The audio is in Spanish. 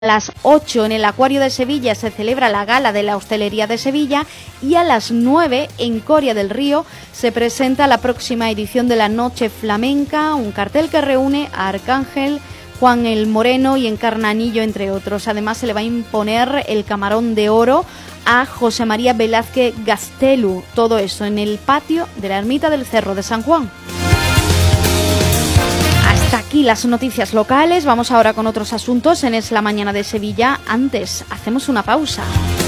A las 8 en el Acuario de Sevilla se celebra la Gala de la Hostelería de Sevilla y a las 9 en Coria del Río se presenta la próxima edición de la Noche Flamenca, un cartel que reúne a Arcángel, Juan el Moreno y Encarnanillo, entre otros. Además se le va a imponer el Camarón de Oro a José María Velázquez Gastelu. Todo eso en el patio de la Ermita del Cerro de San Juan. Hasta aquí las noticias locales. Vamos ahora con otros asuntos en Es la Mañana de Sevilla. Antes, hacemos una pausa.